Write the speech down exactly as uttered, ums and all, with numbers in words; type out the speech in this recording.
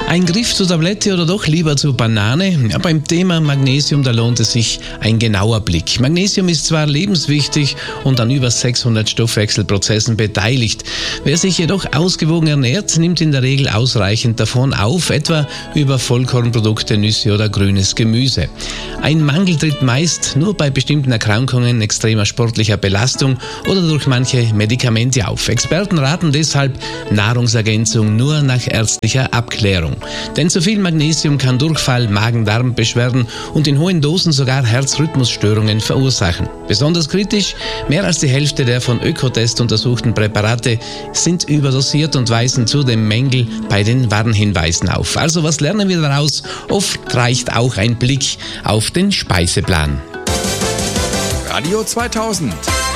Ein Griff zur Tablette oder doch lieber zur Banane? Ja, beim Thema Magnesium, da lohnt es sich ein genauer Blick. Magnesium ist zwar lebenswichtig und an über sechshundert Stoffwechselprozessen beteiligt. Wer sich jedoch ausgewogen ernährt, nimmt in der Regel ausreichend davon auf, etwa über Vollkornprodukte, Nüsse oder grünes Gemüse. Ein Mangel tritt meist nur bei bestimmten Erkrankungen, extremer sportlicher Belastung oder durch manche Medikamente auf. Experten raten deshalb Nahrungsergänzung nur nach ärztlicher Abklärung. Denn zu viel Magnesium kann Durchfall, Magen-Darm-Beschwerden und in hohen Dosen sogar Herzrhythmusstörungen verursachen. Besonders kritisch, mehr als die Hälfte der von Ökotest untersuchten Präparate sind überdosiert und weisen zudem Mängel bei den Warnhinweisen auf. Also was lernen wir daraus? Oft reicht auch ein Blick auf den Speiseplan. Radio zweitausend.